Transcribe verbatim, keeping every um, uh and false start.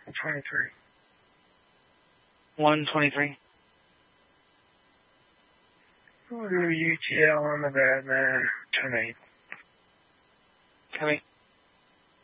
twenty-three. one twenty-three. We'll do U T L on the bad man. Turn eight. Copy.